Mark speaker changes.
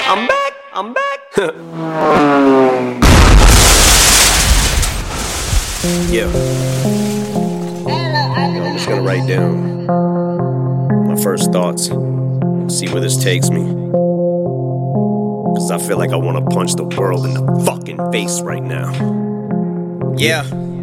Speaker 1: I'm back. I'm back.
Speaker 2: Yeah. I'm just gonna write down my first thoughts, see where this takes me. Cause I feel like I wanna punch the world in the fucking face right now. Yeah.